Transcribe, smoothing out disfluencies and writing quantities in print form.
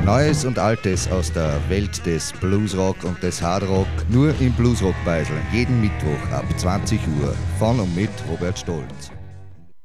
Neues und Altes aus der Welt des Bluesrock und des Hardrock nur im Bluesrock-Beisel. Jeden Mittwoch ab 20 Uhr von und mit Robert Stolz.